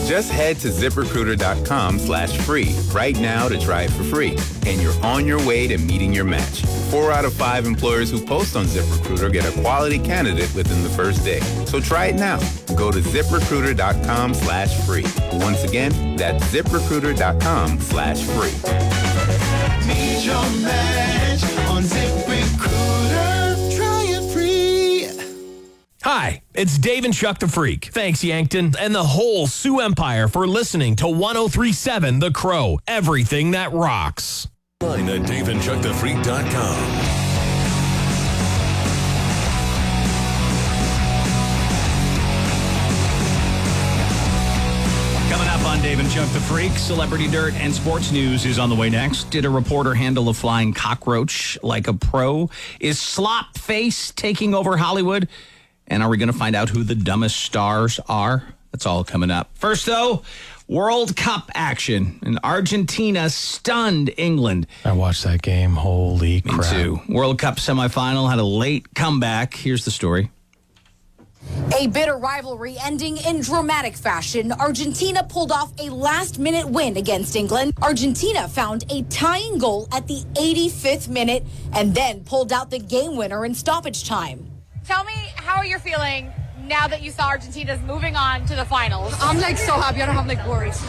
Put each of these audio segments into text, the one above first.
Just head to ZipRecruiter.com/free right now to try it for free. And you're on your way to meeting your match. 4 out of 5 employers who post on ZipRecruiter get a quality candidate within the first day. So try it now. Go to ZipRecruiter.com/free. Once again, that's ZipRecruiter.com/free. Meet your match on ZipRecruiter. Try it free. Hi, it's Dave and Chuck the Freak. Thanks, Yankton, and the whole Sioux Empire for listening to 103.7 The Crow, everything that rocks. Line at DaveandChuckTheFreak.com. Coming up on Dave and Chuck the Freak, celebrity dirt and sports news is on the way next. Did a reporter handle a flying cockroach like a pro? Is slop face taking over Hollywood? And are we going to find out who the dumbest stars are? That's all coming up. First, though, World Cup action. And Argentina stunned England. I watched that game. Holy crap. Me too. World Cup semifinal had a late comeback. Here's the story. A bitter rivalry ending in dramatic fashion. Argentina pulled off a last-minute win against England. Argentina found a tying goal at the 85th minute and then pulled out the game winner in stoppage time. Tell me how you're feeling now that you saw Argentina's moving on to the finals. I'm so happy. I don't have worries.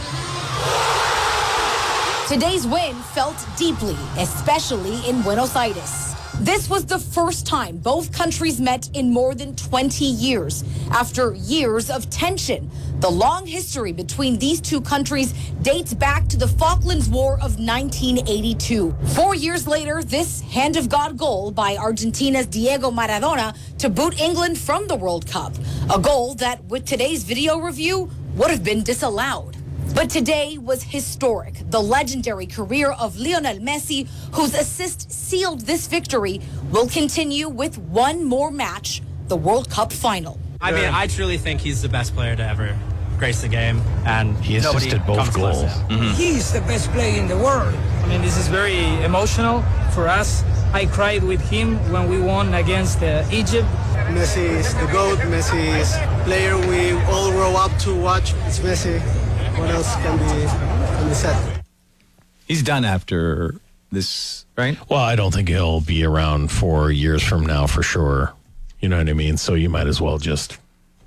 Today's win felt deeply, especially in Buenos Aires. This was the first time both countries met in more than 20 years, after years of tension. The long history between these two countries dates back to the Falklands War of 1982. 4 years later, this hand of God goal by Argentina's Diego Maradona to boot England from the World Cup. A goal that, with today's video review, would have been disallowed. But today was historic. The legendary career of Lionel Messi, whose assist sealed this victory, will continue with one more match, the World Cup final. I mean, I truly think he's the best player to ever grace the game, and he assisted both goals. He's the best player in the world. I mean, this is very emotional for us. I cried with him when we won against Egypt. Messi is the GOAT. Messi is the player we all grow up to watch. It's Messi. What else can be said? He's done after this, right? Well, I don't think he'll be around 4 years from now for sure. You know what I mean? So you might as well just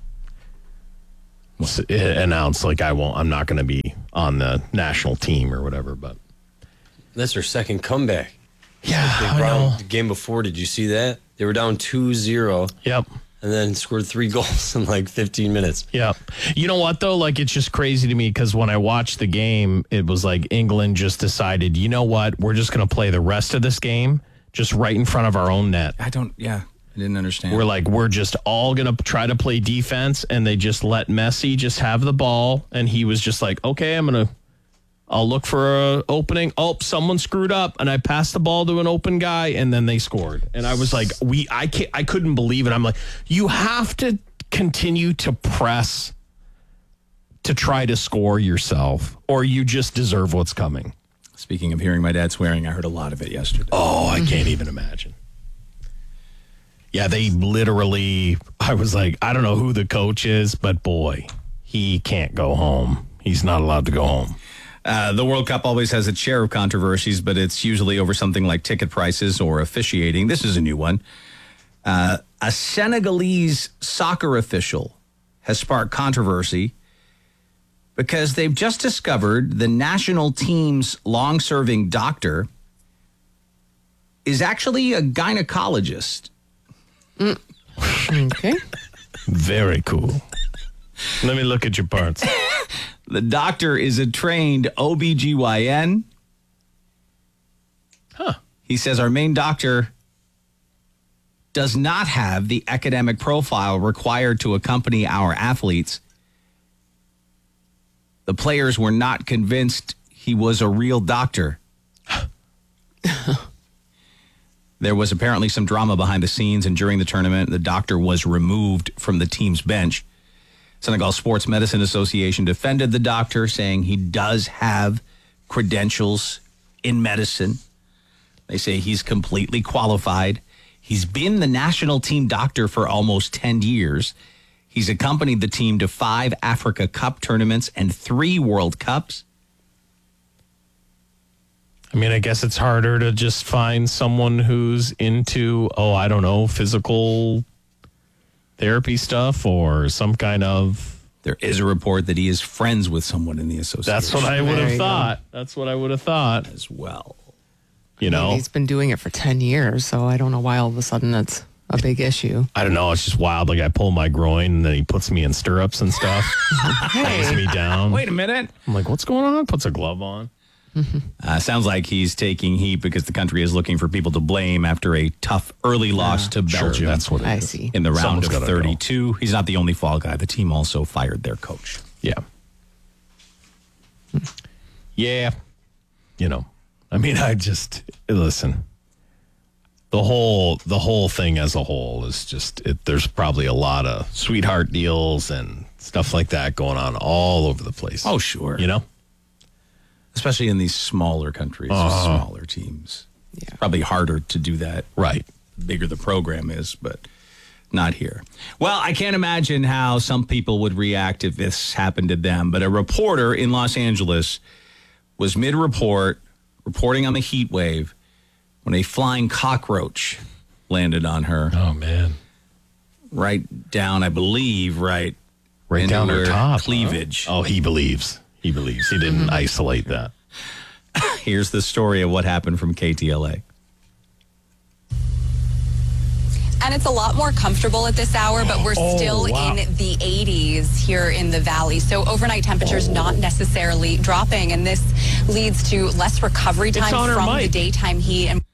announce, like, I'm not going to be on the national team or whatever. But that's their second comeback. Yeah, they brought the game before. Did you see that? They were down 2-0. Yep. And then scored 3 goals in like 15 minutes. Yeah. You know what, though? Like, it's just crazy to me because when I watched the game, it was like England just decided, you know what? We're just going to play the rest of this game just right in front of our own net. I didn't understand. We're just all going to try to play defense, and they just let Messi just have the ball. And he was just like, okay, I'll look for an opening. Oh, someone screwed up, and I passed the ball to an open guy, and then they scored. And I was like, I couldn't believe it. I'm like, you have to continue to press to try to score yourself, or you just deserve what's coming. Speaking of hearing my dad swearing, I heard a lot of it yesterday. Oh, I can't even imagine. Yeah, they literally, I was like, I don't know who the coach is, but boy, he can't go home. He's not allowed to go home. The World Cup always has its share of controversies, but it's usually over something like ticket prices or officiating. This is a new one. A Senegalese soccer official has sparked controversy because they've just discovered the national team's long-serving doctor is actually a gynecologist. Okay. Very cool. Let me look at your parts. The doctor is a trained OBGYN. Huh. He says our main doctor does not have the academic profile required to accompany our athletes. The players were not convinced he was a real doctor. There was apparently some drama behind the scenes, and during the tournament, the doctor was removed from the team's bench. Senegal Sports Medicine Association defended the doctor, saying he does have credentials in medicine. They say he's completely qualified. He's been the national team doctor for almost 10 years. He's accompanied the team to 5 Africa Cup tournaments and 3 World Cups. I mean, I guess it's harder to just find someone who's into, I don't know, physical therapy stuff or some kind of... There is a report that he is friends with someone in the association. That's what I would have thought. That's what I would have thought. As well. You know? He's been doing it for 10 years, so I don't know why all of a sudden it's a big issue. I don't know. It's just wild. Like, I pull my groin and then he puts me in stirrups and stuff. Lays me down. Wait a minute. I'm like, what's going on? Puts a glove on. Sounds like he's taking heat because the country is looking for people to blame after a tough early loss to Belgium. Sure, that's what it is. I see. In the round Someone's of gotta 32. He's not the only fall guy. The team also fired their coach. Yeah. Yeah. You know, I mean, listen. The whole thing as a whole is just, there's probably a lot of sweetheart deals and stuff like that going on all over the place. Oh, sure. You know? Especially in these smaller countries, smaller teams. Yeah. Probably harder to do that. Right. The bigger the program is, but not here. Well, I can't imagine how some people would react if this happened to them, but a reporter in Los Angeles was mid-report, reporting on the heat wave, when a flying cockroach landed on her. Oh, man. Right down, I believe, right down her top. Cleavage. Huh? Oh, he believes. He didn't isolate that. Here's the story of what happened from KTLA. And it's a lot more comfortable at this hour, but we're still in the 80s here in the valley. So overnight temperatures not necessarily dropping, and this leads to less recovery time from the daytime heat. And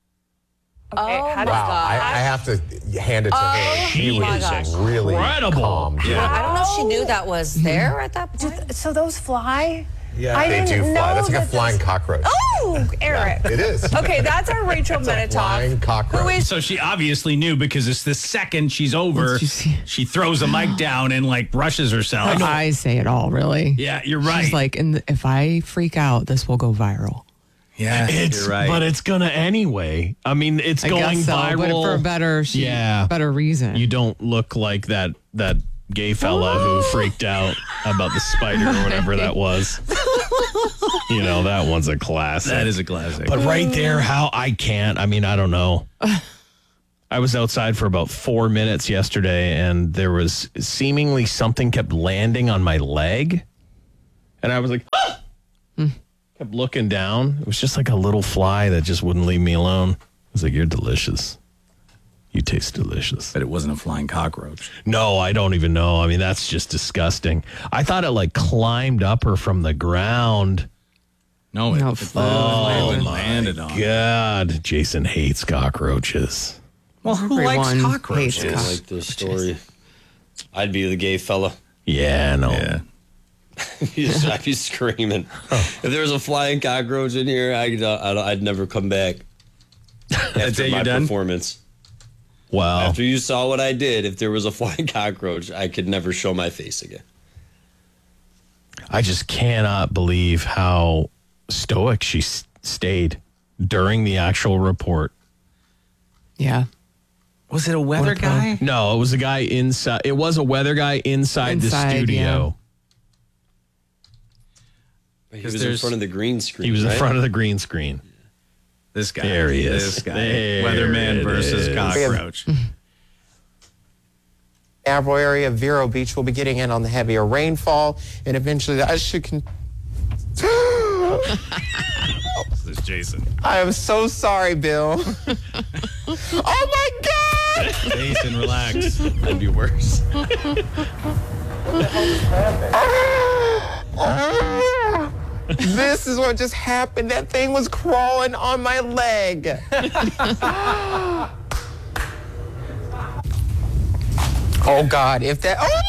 I have to hand it to her. She was really calm. Yeah. I don't know if she knew that was there at that point. So those fly? Yeah, they do fly. That's like a flying cockroach. Oh, Eric. Yeah, it is. Okay, that's our Rachel Menitoff. Flying cockroach. So she obviously knew because it's the second she's over, she throws the mic down and like brushes herself. I say it all, really. Yeah, you're right. She's like, if I freak out, this will go viral. Yeah, you're right. But it's gonna anyway. I mean, it's going viral, but for a better reason. You don't look like that gay fella who freaked out about the spider or whatever that was. You know, that one's a classic. That is a classic. But right there, I don't know. I was outside for about 4 minutes yesterday, and there was seemingly something kept landing on my leg, and I was like, kept looking down. It was just like a little fly that just wouldn't leave me alone. I was like, you're delicious. You taste delicious. But it wasn't a flying cockroach. No, I don't even know. I mean, that's just disgusting. I thought it like climbed up her from the ground. No, it landed on her. God, Jason hates cockroaches. Well, who likes cockroaches? I like this story. I'd be the gay fella. Yeah, no. Yeah. I'd be screaming. If there was a flying cockroach in here, I'd never come back. After my performance. Wow. After you saw what I did, if there was a flying cockroach, I could never show my face again. I just cannot believe how stoic she stayed during the actual report. Yeah. Was it a weather guy? No, it was a guy inside. It was a weather guy inside the studio. He was in front of the green screen. He was in front of the green screen. This guy. There he is. This guy. Weatherman versus cockroach. Navajo area, Vero Beach will be getting in on the heavier rainfall, and eventually that should This is Jason. I am so sorry, Bill. Oh my God! Jason, relax. That'd be worse. This is what just happened. That thing was crawling on my leg. Oh God, if that, oh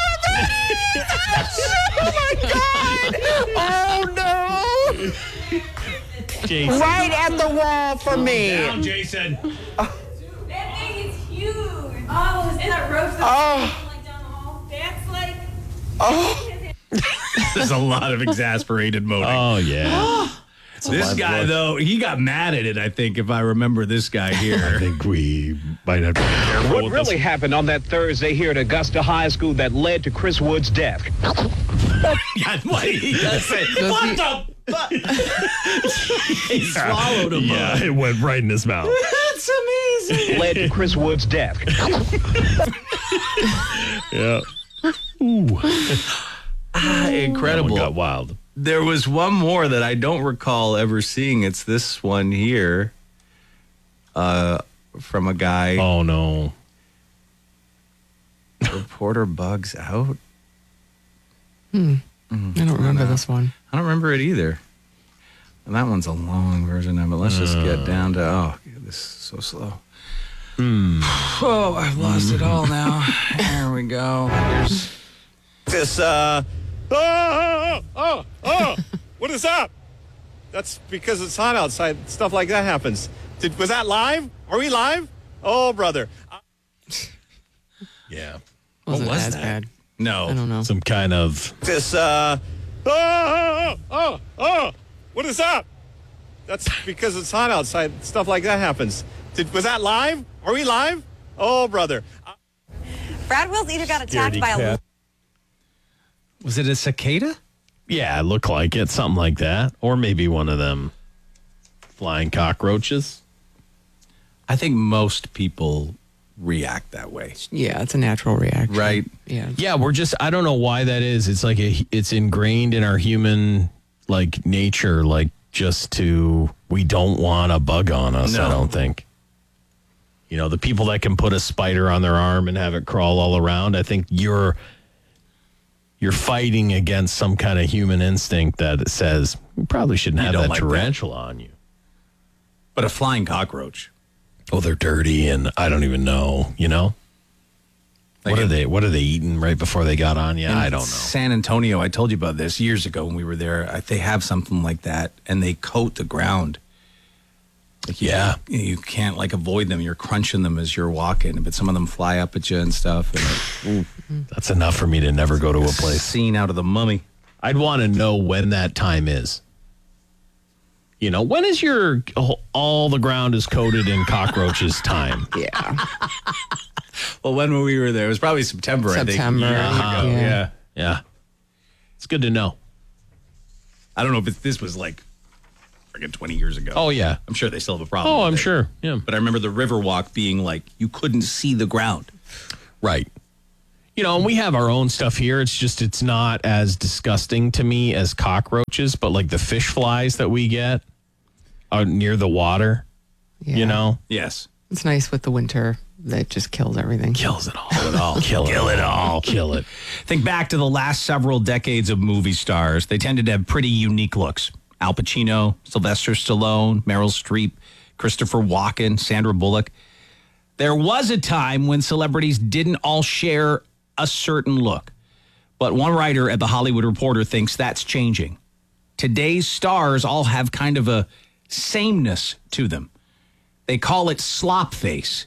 my God, oh my God, oh no. Jason. Right at the wall for me. Down, Jason. That thing is huge. Oh, is that roast like down the hall? That's like. Oh. There's a lot of exasperated moaning. Oh, yeah. This guy, though, he got mad at it, I think, if I remember this guy here. I think we might have to be careful. What really happened on that Thursday here at Augusta High School that led to Chris Wood's death? What he does say? What the? He swallowed a Yeah, it went right in his mouth. That's amazing. Led to Chris Wood's death. Yeah. Incredible. That one got wild. There was one more that I don't recall ever seeing. It's this one here from a guy. Oh, no. Reporter bugs out. I don't remember this one. I don't remember it either. And that one's a long version of it. Let's just get down to, oh, this is so slow. Oh, I've lost it all now. There we go. Here's This, what is up? That's because it's hot outside. Stuff like that happens. Was that live? Are we live? Oh, brother. Yeah. Wasn't was as that? bad. No. I don't know. Some kind of... This, what is up? That's because it's hot outside. Stuff like that happens. Was that live? Are we live? Oh, brother. Brad Wills either got attacked by a... Was it a cicada? Yeah, it looked like it. Something like that. Or maybe one of them flying cockroaches. I think most people react that way. Yeah, it's a natural reaction. Right. Yeah. Yeah, we're just, I don't know why that is. It's like it's ingrained in our human like nature, like just to, we don't want a bug on us, No. I don't think. You know, the people that can put a spider on their arm and have it crawl all around, I think you're fighting against some kind of human instinct that says you probably shouldn't have that like tarantula on you. But a flying cockroach. Oh, they're dirty and I don't even know, you know? What are they eating right before they got on you? I don't know. San Antonio, I told you about this years ago when we were there. They have something like that, and they coat the ground. Like you can't like avoid them. You're crunching them as you're walking, but some of them fly up at you and stuff. And That's enough for me to never go to a place. Scene out of The Mummy. I'd want to know when that time is. You know, when is your all the ground is coated in cockroaches time? Yeah. Well, when we were there, it was probably September. I think. September. Years ago. Yeah. It's good to know. I don't know if this was like friggin' 20 years ago. Oh, yeah. I'm sure they still have a problem. Oh, with I'm it. sure. Yeah. But I remember the Riverwalk being like, you couldn't see the ground. Right. You know, and we have our own stuff here. It's just, it's not as disgusting to me as cockroaches, but like the fish flies that we get out near the water, you know? Yes. It's nice with the winter that just kills everything. Kills it all. Kill it all. Kill it. Think back to the last several decades of movie stars. They tended to have pretty unique looks. Al Pacino, Sylvester Stallone, Meryl Streep, Christopher Walken, Sandra Bullock. There was a time when celebrities didn't all share a certain look. But one writer at The Hollywood Reporter thinks that's changing. Today's stars all have kind of a sameness to them. They call it slop face.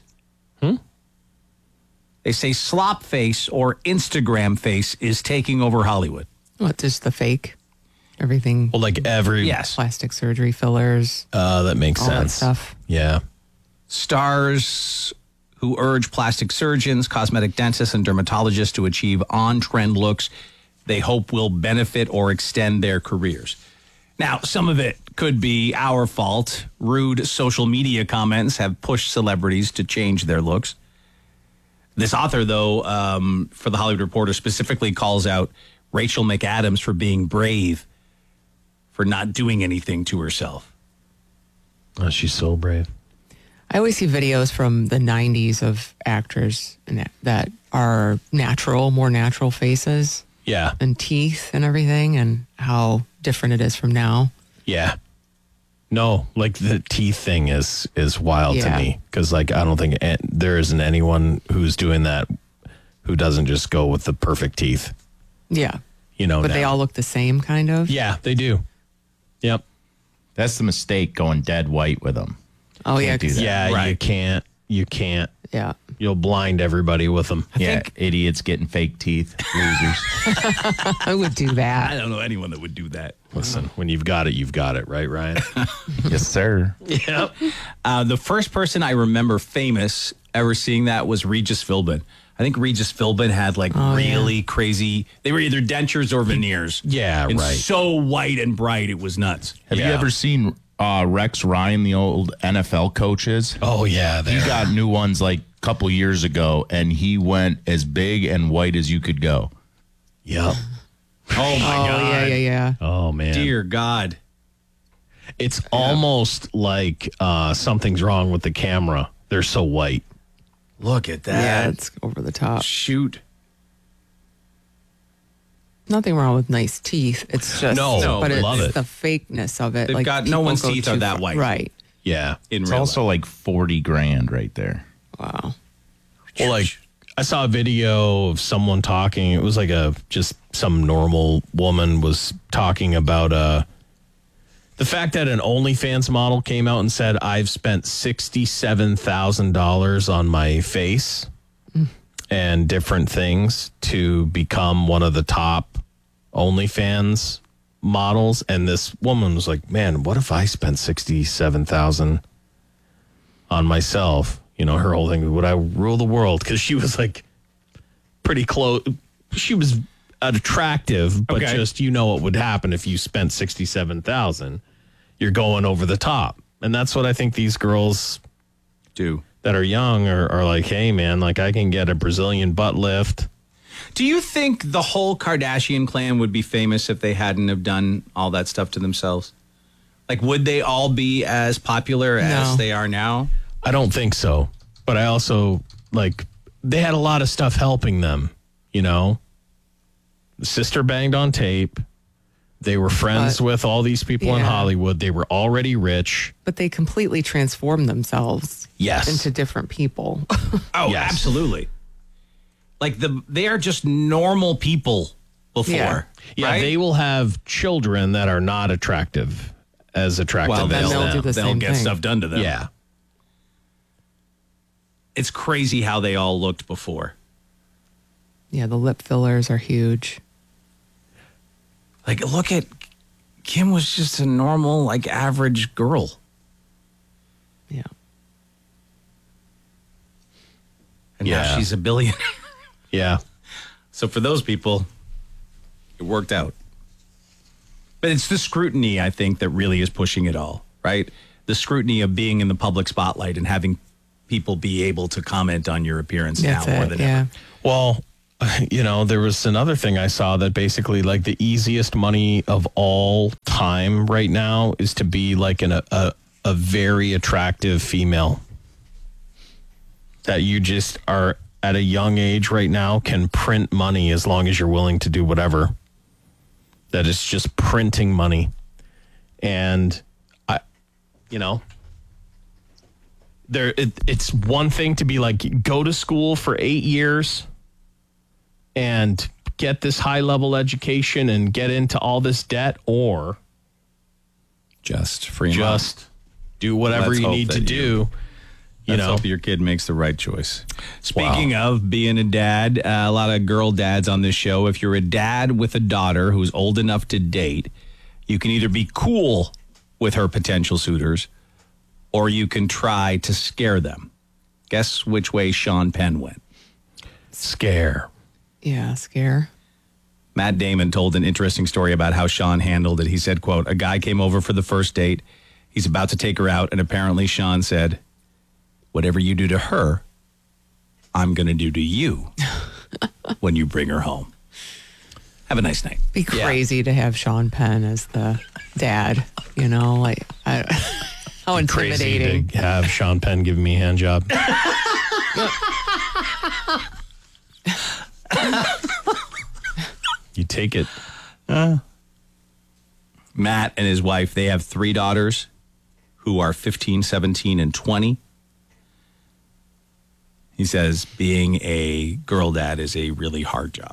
They say slop face or Instagram face is taking over Hollywood. What, just the fake? Everything. Well, like every... Yes. Plastic surgery, fillers. That makes all sense. That stuff. Yeah. Stars who urge plastic surgeons, cosmetic dentists, and dermatologists to achieve on-trend looks they hope will benefit or extend their careers. Now, some of it could be our fault. Rude social media comments have pushed celebrities to change their looks. This author, though, for The Hollywood Reporter, specifically calls out Rachel McAdams for being brave, for not doing anything to herself. Oh, she's so brave. I always see videos from the 90s of actors that are natural, more natural faces. Yeah. And teeth and everything, and how different it is from now. Yeah. No, like the teeth thing is wild to me, because like I don't think there isn't anyone who's doing that who doesn't just go with the perfect teeth. Yeah. You know, but they all look the same, kind of. Yeah, they do. Yep. That's the mistake, going dead white with them. Oh, yeah. Do that. Yeah, right. You can't. Yeah. You'll blind everybody with them. Yeah, idiots getting fake teeth. Losers. I would do that. I don't know anyone that would do that. Listen, when you've got it, right, Ryan? Yes, sir. Yep. The first person I remember famous ever seeing that was Regis Philbin. I think Regis Philbin had like really crazy. They were either dentures or veneers. Yeah, and right. so white and bright, it was nuts. Have you ever seen Rex Ryan, the old NFL coaches? Oh, yeah. He got new ones like a couple years ago, and he went as big and white as you could go. Yep. Oh, my God. Yeah. Oh, man. Dear God. It's almost like something's wrong with the camera. They're so white. Look at that. Yeah, it's over the top. Shoot. Nothing wrong with nice teeth. It's just, but it's love it. the fakeness of it. They've got no people one's go teeth too are that far. white. Right. Yeah. It's also like $40,000 right there. Wow. Well, like, I saw a video of someone talking. It was like just some normal woman was talking about the fact that an OnlyFans model came out and said, I've spent $67,000 on my face and different things to become one of the top OnlyFans models. And this woman was like, man, what if I spent $67,000 on myself? You know, her whole thing, would I rule the world? Because she was like pretty close. She was attractive, but just, what would happen if you spent $67,000. You're going over the top. And that's what I think these girls do that are young are like, hey, man, like I can get a Brazilian butt lift. Do you think the whole Kardashian clan would be famous if they hadn't have done all that stuff to themselves? Like, would they all be as popular as they are now? I don't think so. But I also, they had a lot of stuff helping them, The sister banged on tape. They were friends with all these people in Hollywood. They were already rich. But they completely transformed themselves into different people. Oh, absolutely. Like they are just normal people before. Yeah, right? they will have children that are not attractive as attractive as them. They'll get stuff done to them. Yeah. It's crazy how they all looked before. Yeah, the lip fillers are huge. Like, look at Kim was just a normal, average girl. Yeah. And now she's a billionaire. Yeah. So for those people, it worked out. But it's the scrutiny, I think, that really is pushing it all, right? The scrutiny of being in the public spotlight and having people be able to comment on your appearance more than ever. Well, there was another thing I saw that basically the easiest money of all time right now is to be a very attractive female that you just are at a young age right now can print money as long as you're willing to do whatever. That it's just printing money. And it's one thing to be go to school for 8 years and get this high level education and get into all this debt, or just do whatever you need to do. Let's hope your kid makes the right choice. Speaking of being a dad, a lot of girl dads on this show. If you're a dad with a daughter who's old enough to date, you can either be cool with her potential suitors, or you can try to scare them. Guess which way Sean Penn went? Scare. Yeah, scare. Matt Damon told an interesting story about how Sean handled it. He said, quote, a guy came over for the first date. He's about to take her out, and apparently Sean said, whatever you do to her, I'm going to do to you when you bring her home. Have a nice night. Be crazy to have Sean Penn as the dad, how intimidating. Crazy to have Sean Penn give me a hand job. You take it. Matt and his wife, they have 3 daughters who are 15, 17, and 20. He says being a girl dad is a really hard job.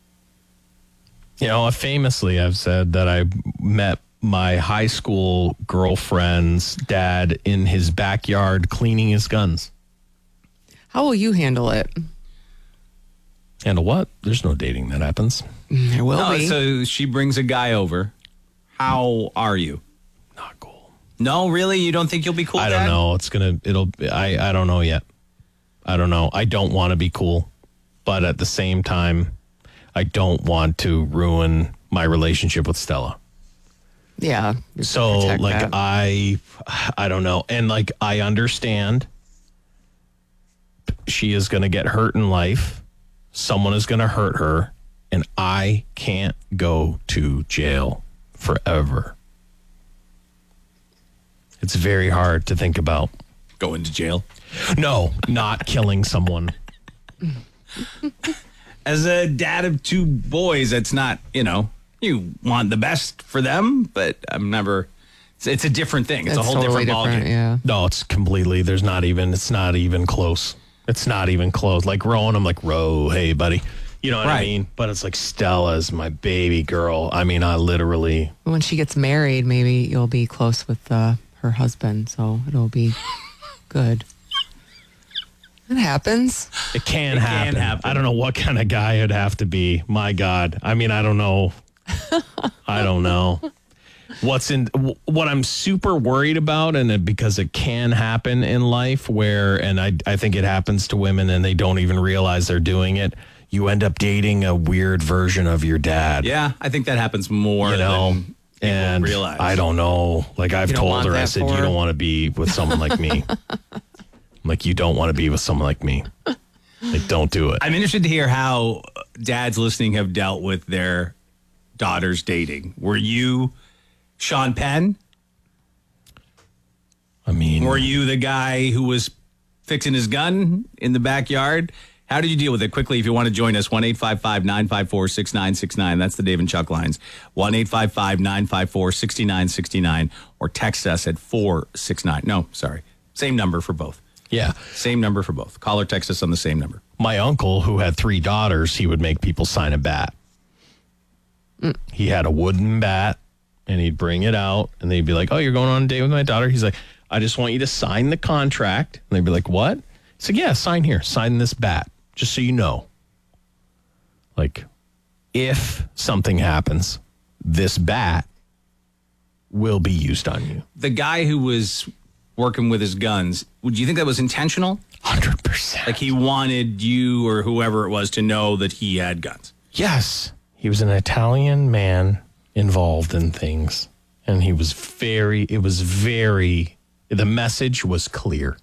Famously, I've said that I met my high school girlfriend's dad in his backyard cleaning his guns. How will you handle it? Handle what? There's no dating that happens. There will be. So she brings a guy over. How are you? Not cool. No, really? You don't think you'll be cool? I don't know. I don't know yet. I don't know. I don't want to be cool, but at the same time, I don't want to ruin my relationship with Stella. Yeah. So like that. I don't know. And like I understand she is going to get hurt in life. Someone is going to hurt her, and I can't go to jail forever. It's very hard to think about. Going to jail? No, not killing someone. As a dad of 2 boys, it's not, you want the best for them, but I'm never, it's a different thing. It's a whole totally different ballgame. Yeah. No, it's completely, it's not even close. It's not even close. Like Rowan, I'm like, Ro, hey, buddy. You know what I mean? But it's like Stella's my baby girl. I mean, I literally. When she gets married, maybe you'll be close with her husband, so it'll be good. It happens. It can happen. I don't know what kind of guy it'd have to be. My God. I mean, I don't know. I don't know. What I'm super worried about, and because it can happen in life and I think it happens to women and they don't even realize they're doing it. You end up dating a weird version of your dad. Yeah, I think that happens more than and realize. I don't know. Like I've told her, I said, you don't want to be with someone like me. Like, you don't want to be with someone like me. Like, don't do it. I'm interested to hear how dads listening have dealt with their daughters dating. Were you Sean Penn? I mean, were you the guy who was fixing his gun in the backyard? How did you deal with it? Quickly, if you want to join us, 1-855-954-6969. That's the Dave and Chuck lines. 1-855-954-6969. Or text us at 469. No, sorry. Same number for both. Yeah. Same number for both. Call or text us on the same number. My uncle, who had 3 daughters, he would make people sign a bat. He had a wooden bat, and he'd bring it out, and they'd be like, oh, you're going on a date with my daughter? He's like, I just want you to sign the contract. And they'd be like, what? He's like, yeah, sign here. Sign this bat, just so you know. Like, if something happens, this bat will be used on you. The guy who was working with his guns, would you think that was intentional? 100%. Like he wanted you or whoever it was to know that he had guns? Yes. He was an Italian man involved in things. And the message was clear.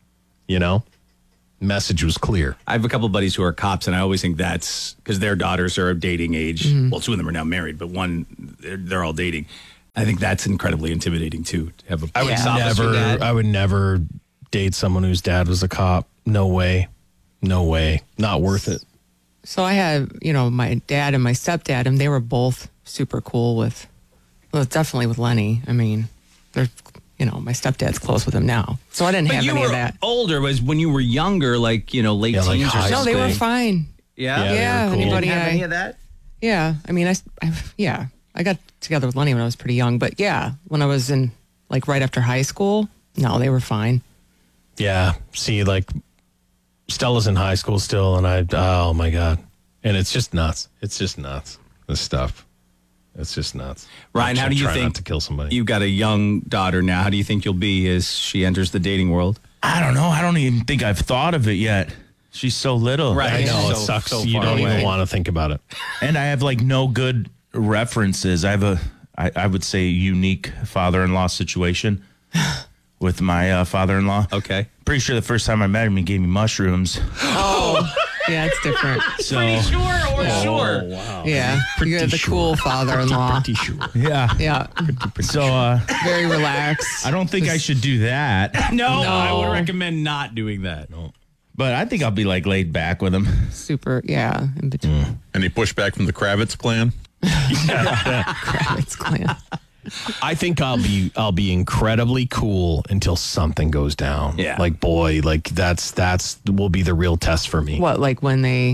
Message was clear. I have a couple of buddies who are cops, and I always think that's because their daughters are of dating age. Well, 2 of them are now married, but one, they're all dating. I think that's incredibly intimidating too. To have I would never date someone whose dad was a cop. No way. No way. Not worth it. So I had, my dad and my stepdad, and they were both super cool with, definitely with Lenny. I mean, they're, my stepdad's close with him now. So I didn't have any of that. Older was when you were younger, late teens or something. No, they were fine. Yeah? Yeah. Cool. Anybody Didn't have any of that? Yeah. I mean, I got together with Lenny when I was pretty young, but yeah, when I was in right after high school, no, they were fine. Yeah. See, Stella's in high school still, and oh my God. And it's just nuts. It's just nuts. This stuff. It's just nuts. Ryan, how do you think not to kill somebody? You've got a young daughter now. How do you think you'll be as she enters the dating world? I don't know. I don't even think I've thought of it yet. She's so little. Right. I know. It sucks. You don't even want to think about it. And I have no good references. I have I would say, unique father-in-law situation with my father-in-law. Okay. Pretty sure the first time I met him, he gave me mushrooms. Oh, yeah, it's different. So, pretty sure or sure? Wow. Yeah, you're the cool father-in-law. Pretty sure. Yeah. Yeah. So, very relaxed. I don't think I should do that. No, I would recommend not doing that. No. But I think I'll be laid back with him. Super, yeah, in between. Any pushback from the Kravitz clan? Kravitz clan. I think I'll be incredibly cool until something goes down. Yeah. That's will be the real test for me. What, when they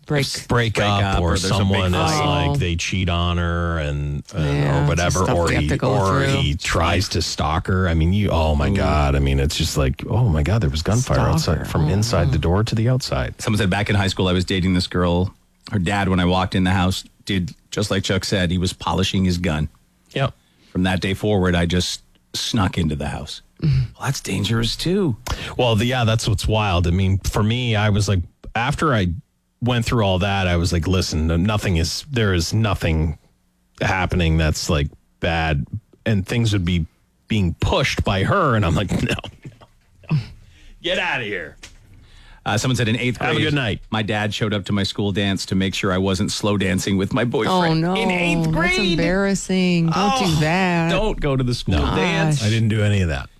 break up or there's a big someone is fight. like they cheat on her and Yeah, or whatever, just stuff or we have to go through. he tries to stalk her. I mean, oh my God. I mean, it's just like, oh my God, there was gunfire outside from inside the door to the outside. Someone said back in high school I was dating this girl. Her dad, when I walked in the house, did just like Chuck said, he was polishing his gun. Yep. From that day forward, I just snuck into the house. Well, that's dangerous too. Well, that's what's wild. I mean, for me, I was like, after I went through all that, I was like, listen, there is nothing happening that's like bad, and things would be being pushed by her. And I'm like, no. Get out of here. Someone said in 8th grade, have a good night. My dad showed up to my school dance to make sure I wasn't slow dancing with my boyfriend. Oh, no. In 8th grade. That's embarrassing. Don't do that. Don't go to the school dance. I didn't do any of that.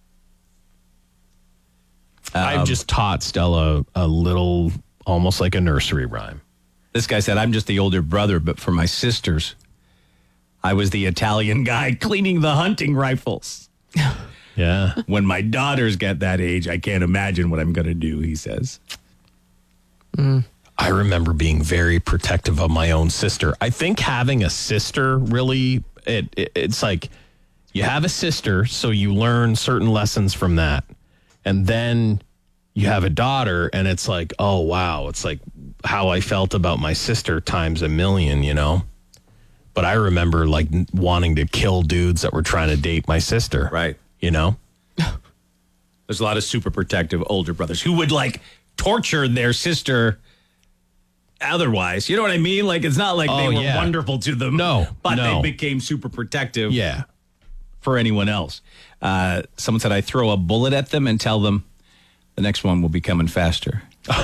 I've just taught Stella a little, almost like a nursery rhyme. This guy said, I'm just the older brother, but for my sisters, I was the Italian guy cleaning the hunting rifles. Yeah. When my daughters get that age, I can't imagine what I'm going to do, he says. I remember being very protective of my own sister. I think having a sister really, it's like you have a sister, so you learn certain lessons from that. And then you have a daughter, and it's like, oh, wow. It's like how I felt about my sister times a million, you know? But I remember like wanting to kill dudes that were trying to date my sister. Right. You know? There's a lot of super protective older brothers who would like torture their sister otherwise. You know what I mean? Like, it's not like they were wonderful to them. No. But they became super protective. Yeah. For anyone else. Someone said, I throw a bullet at them and tell them the next one will be coming faster.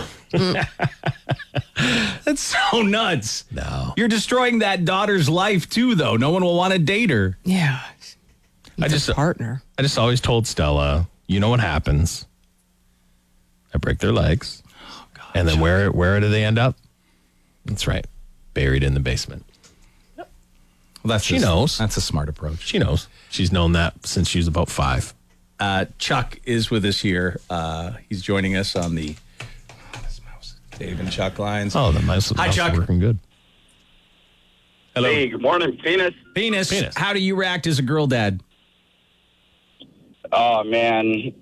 That's so nuts. No. You're destroying that daughter's life too, though. No one will want to date her. Yeah. I just partner. I just always told Stella, you know what happens? I break their legs. Oh, God, and then where do they end up? That's right. Buried in the basement. Well, she knows. That's a smart approach. She knows. She's known that since she was about 5. Chuck is with us here. He's joining us on the Dave and Chuck lines. Oh, the mouse Hi, Chuck. is working good. Hello. Hey, good morning, Penis. Penis. How do you react as a girl dad? Oh man, it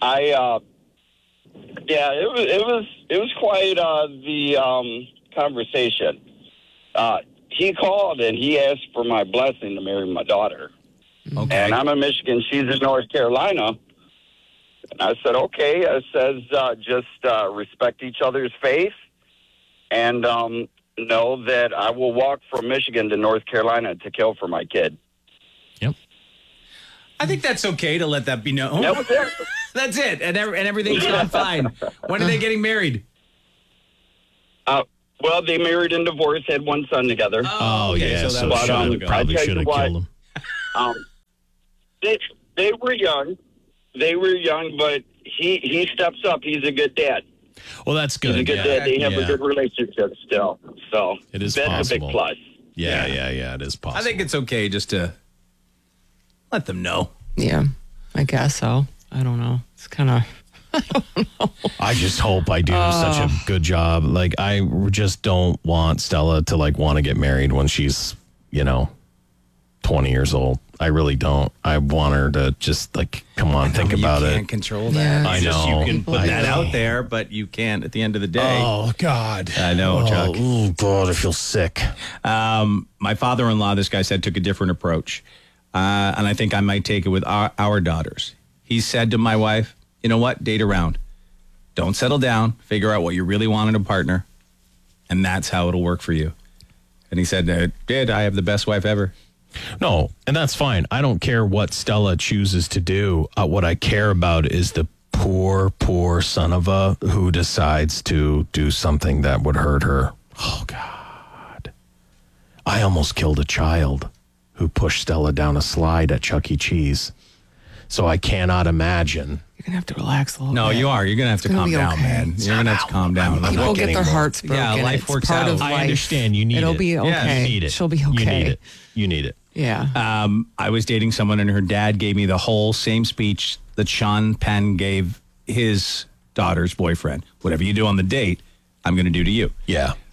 was quite the conversation. He called and he asked for my blessing to marry my daughter. Okay. And I'm in Michigan, she's in North Carolina. And I said, okay. I says, just respect each other's faith and know that I will walk from Michigan to North Carolina to kill for my kid. Yep. I think that's okay to let that be known. That was it. That's it. And everything's gone fine. When are they getting married? Well, they married and divorced, had one son together. Oh, okay, yeah. So probably should have killed him. They were young. They were young, but he steps up. He's a good dad. Well, that's good. He's a good dad. They have a good relationship still. So it is that's possible. a big plus. Yeah, it is possible. I think it's okay just to let them know. Yeah, I guess so. I don't know. It's kind of... I just hope I do such a good job. Like, I just don't want Stella to like want to get married when she's, 20 years old. I really don't. I want her to just like, come on, think about it. You can't control that. Yeah. I know. You can put that out there, but you can't at the end of the day. Oh, God. I know, Chuck. Oh, God, I feel sick. My father-in-law, this guy said, took a different approach. And I think I might take it with our daughters. He said to my wife, you know what? Date around. Don't settle down. Figure out what you really want in a partner. And that's how it'll work for you. And he said, I have the best wife ever. No, and that's fine. I don't care what Stella chooses to do. What I care about is the poor son of a who decides to do something that would hurt her. Oh, God. I almost killed a child who pushed Stella down a slide at Chuck E. Cheese. So I cannot imagine. You're going to have to relax a little bit. No, you are. You're going to have to calm down, man. You're going to have to calm down. People get their hearts broken. Yeah, life works out. I understand. You need It'll it. be okay. Yeah, you need it. She'll be okay. You need it. Yeah. I was dating someone and her dad gave me the whole same speech that Sean Penn gave his daughter's boyfriend. Whatever you do on the date, I'm going to do to you. Yeah.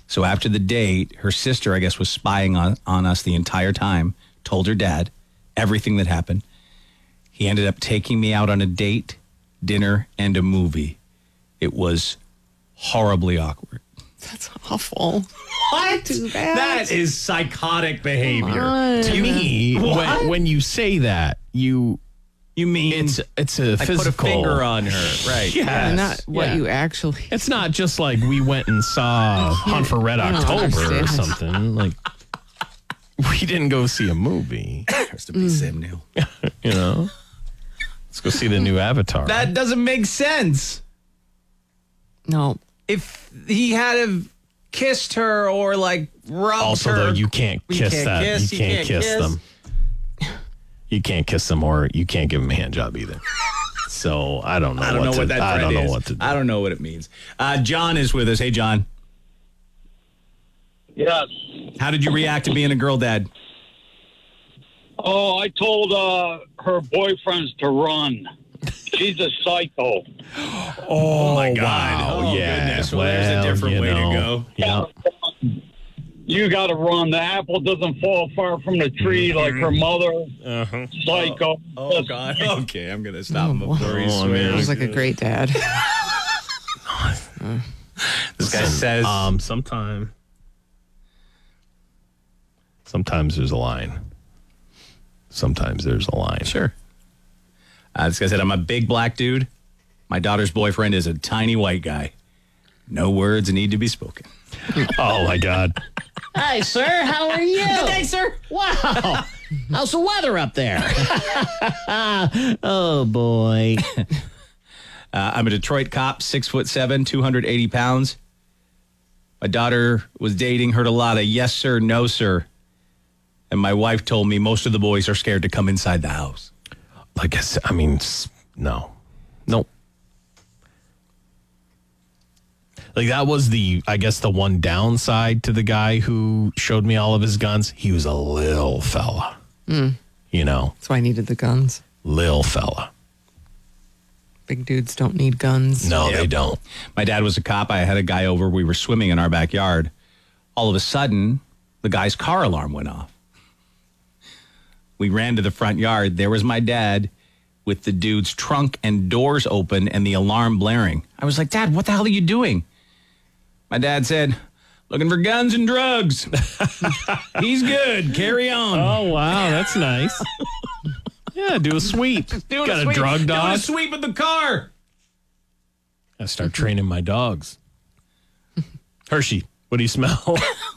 So after the date, her sister, I guess, was spying on us the entire time, told her dad everything that happened. He ended up taking me out on a date, dinner, and a movie. It was horribly awkward. That's awful. What? Too bad. That is psychotic behavior. To me, when you say that, you mean it's a I physical. put a finger on her, right? Yeah, not what you actually. It's not just like we went and saw Hunt for Red I don't October or understand. something. Like we didn't go see a movie. Has to be Sam Neill. You know, let's go see the new Avatar. That doesn't make sense. No. If he had have kissed her or like rubbed Also, her. though, you can't kiss that. You can't kiss them. You can't kiss them, or you can't give them a hand job either. So I don't know. I don't know what that I don't thread know is. what to do. I don't know what it means. John is with us. Hey, John. Yes. How did you react to being a girl dad? Oh, I told her boyfriends to run. She's a psycho. Oh my God. Wow. Oh, Yeah. goodness. Well, there's a different way to go. Yeah. You got to run. The apple doesn't fall far from the tree like her mother. Psycho. Oh, God. Okay, I'm going to stop him before he swears. Sounds like a great dad. This guy says... Sometimes there's a line. Sometimes there's a line. Sure. This guy said, I'm a big black dude. My daughter's boyfriend is a tiny white guy. No words need to be spoken. Oh, my God. Hi, sir. How are you? Good day, sir. Wow. How's the weather up there? Oh, boy. I'm a Detroit cop, 6'7", 280 pounds. My daughter was dating, heard a lot of yes, sir, no, sir. And my wife told me most of the boys are scared to come inside the house. Like I said, I mean, no. Nope. Like that was I guess the one downside to the guy who showed me all of his guns. He was a lil fella. You know? That's why I needed the guns. Lil fella. Big dudes don't need guns. No, they don't. My dad was a cop. I had a guy over. We were swimming in our backyard. All of a sudden, the guy's car alarm went off. We ran to the front yard. There was my dad with the dude's trunk and doors open and the alarm blaring. I was like, Dad, what the hell are you doing? My dad said, looking for guns and drugs. He's good. Carry on. Oh, wow. That's nice. Yeah, do a sweep. Got a drug dog. Doing a sweep of the car. I start training my dogs. Hershey, what do you smell?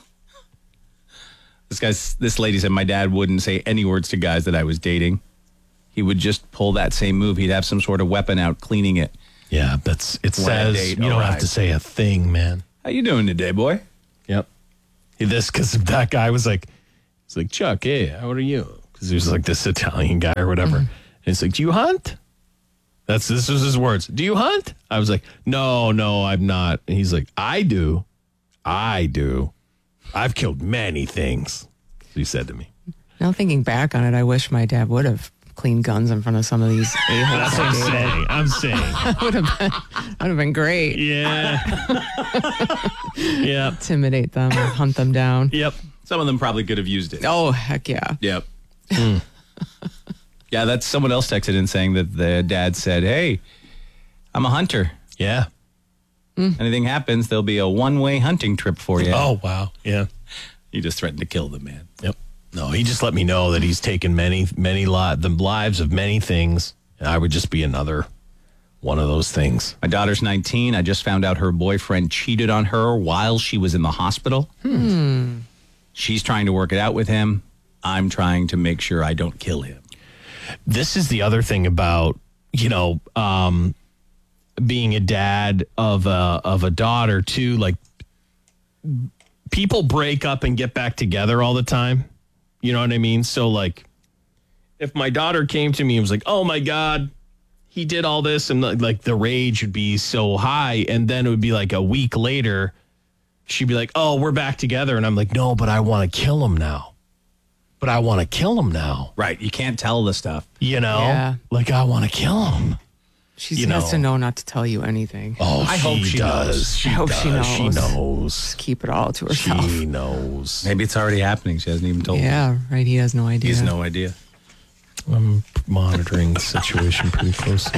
This lady said my dad wouldn't say any words to guys that I was dating. He would just pull that same move. He'd have some sort of weapon out cleaning it. Yeah, it says you don't have to say a thing, man. How you doing today, boy? Yep. Because that guy was like, Chuck, hey, how are you? Because he was like this Italian guy or whatever. And he's like, do you hunt? This was his words. Do you hunt? I was like, no, I'm not. And he's like, I do. I've killed many things. He said to me. Now thinking back on it, I wish my dad would have cleaned guns in front of some of these a-holes. That's what I'm saying. would have been great. Yeah. Yeah. Intimidate them, or hunt them down. Yep. Some of them probably could have used it. Oh, heck yeah. Yep. Yeah, that's someone else texted in saying that the dad said, hey, I'm a hunter. Yeah. Anything happens, there'll be a one-way hunting trip for you. Oh, wow. Yeah. You just threatened to kill the man. Yep. No, he just let me know that he's taken the lives of many things. And I would just be another one of those things. My daughter's 19. I just found out her boyfriend cheated on her while she was in the hospital. She's trying to work it out with him. I'm trying to make sure I don't kill him. This is the other thing about, being a dad of a daughter too. Like, people break up and get back together all the time. You know what I mean? So like, if my daughter came to me and was like, oh my God, he did all this, and like the rage would be so high, and then it would be like a week later, she'd be like, oh, we're back together. And I'm like, no, but I want to kill him now. Right. You can't tell the stuff. You know? Yeah. Like, I want to kill him. She has to know not to tell you anything. Oh, I hope she does. knows. I hope she knows. She knows. Just keep it all to herself. She knows. Maybe it's already happening. She hasn't even told me. Yeah, right. He has no idea. He has no idea. I'm monitoring the situation pretty closely.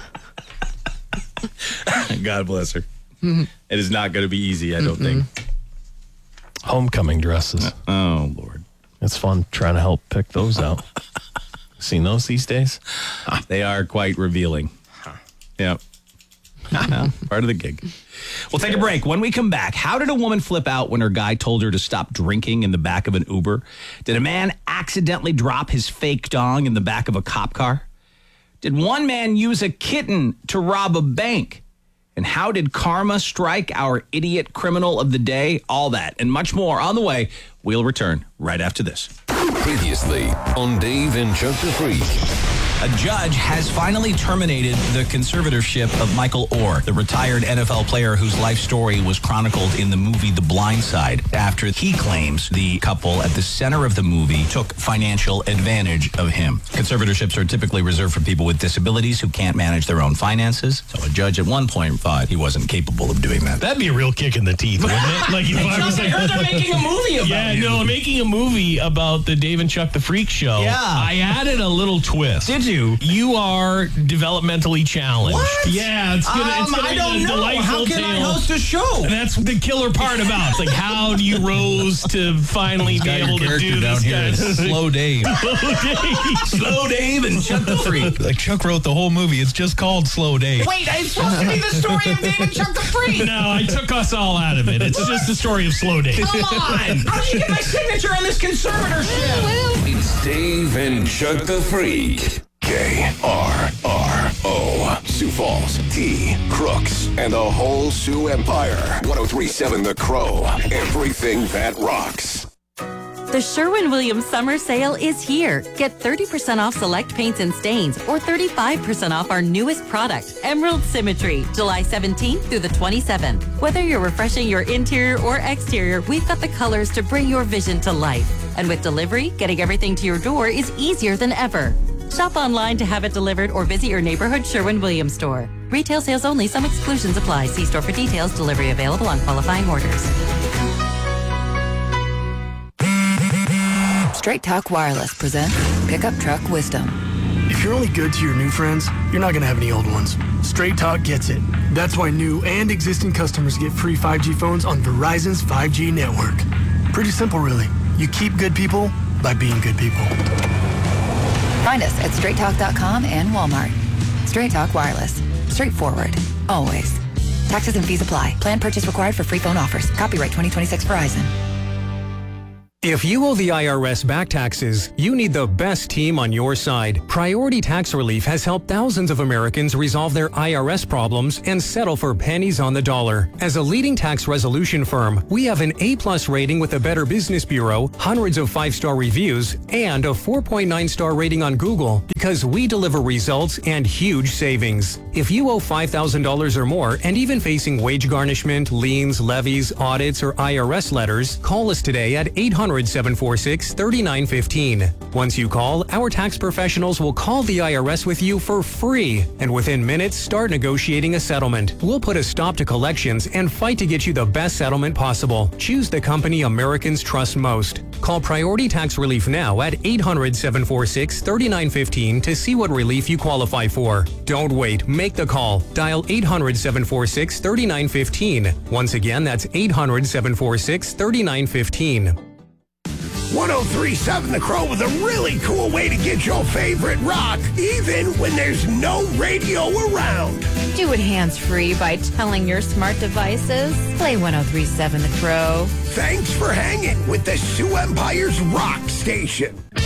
God bless her. It is not going to be easy, I don't think. Homecoming dresses. Oh, Lord. It's fun trying to help pick those out. Seen those these days? They are quite revealing. Yep. Part of the gig. We'll take a break. When we come back, how did a woman flip out when her guy told her to stop drinking in the back of an Uber? Did a man accidentally drop his fake dong in the back of a cop car? Did one man use a kitten to rob a bank? And how did karma strike our idiot criminal of the day? All that and much more on the way. We'll return right after this. Previously on Dave and Chuck the Freak. A judge has finally terminated the conservatorship of Michael Orr, the retired NFL player whose life story was chronicled in the movie The Blind Side, after he claims the couple at the center of the movie took financial advantage of him. Conservatorships are typically reserved for people with disabilities who can't manage their own finances, so a judge at one point thought he wasn't capable of doing that. That'd be a real kick in the teeth, wouldn't it? Like if I was I heard they're making a movie about Yeah, you. no, I'm making a movie about the Dave and Chuck the Freak show. Yeah. I added a little twist. Did you? You are developmentally challenged. What? Yeah, it's gonna I be don't a know. delightful How can I tale. host a show? That's the killer part about it. It's like, how do you rose to finally be able to do this kind of Slow Dave. Slow Dave and Chuck the Freak. Like Chuck wrote the whole movie. It's just called Slow Dave. Wait, it's supposed to be the story of Dave and Chuck the Freak. No, I took us all out of it. It's just the story of Slow Dave. Come on. How did you get my signature on this conservatorship? It's Dave and Chuck the Freak. KRRO. Sioux Falls, T, Crooks, and the whole Sioux Empire. 103.7 The Crow. Everything that rocks. The Sherwin-Williams Summer Sale is here. Get 30% off select paints and stains or 35% off our newest product, Emerald Symmetry, July 17th through the 27th. Whether you're refreshing your interior or exterior, we've got the colors to bring your vision to life. And with delivery, getting everything to your door is easier than ever. Shop online to have it delivered or visit your neighborhood Sherwin-Williams store. Retail sales only. Some exclusions apply. See store for details. Delivery available on qualifying orders. Straight Talk Wireless presents Pickup Truck Wisdom. If you're only good to your new friends, you're not going to have any old ones. Straight Talk gets it. That's why new and existing customers get free 5G phones on Verizon's 5G network. Pretty simple, really. You keep good people by being good people. Find us at straighttalk.com and Walmart. Straight Talk Wireless. Straightforward. Always. Taxes and fees apply. Plan purchase required for free phone offers. Copyright 2026 Verizon. If you owe the IRS back taxes, you need the best team on your side. Priority Tax Relief has helped thousands of Americans resolve their IRS problems and settle for pennies on the dollar. As a leading tax resolution firm, we have an A+ rating with the Better Business Bureau, hundreds of 5-star reviews, and a 4.9-star rating on Google because we deliver results and huge savings. If you owe $5,000 or more and even facing wage garnishment, liens, levies, audits, or IRS letters, call us today at 800-746-3915. Once you call, our tax professionals will call the IRS with you for free, and within minutes, start negotiating a settlement. We'll put a stop to collections and fight to get you the best settlement possible. Choose the company Americans trust most. Call Priority Tax Relief now at 800-746-3915 to see what relief you qualify for. Don't wait. Make the call. Dial 800-746-3915. Once again, that's 800-746-3915. 103.7 The Crow with a really cool way to get your favorite rock, even when there's no radio around. Do it hands-free by telling your smart devices. Play 103.7 The Crow. Thanks for hanging with the Sioux Empire's rock station.